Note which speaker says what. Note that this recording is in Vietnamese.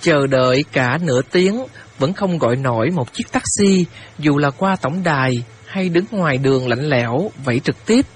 Speaker 1: Chờ đợi cả nửa tiếng vẫn không gọi nổi một chiếc taxi, dù là qua tổng đài hay đứng ngoài đường lạnh lẽo, vậy trực tiếp.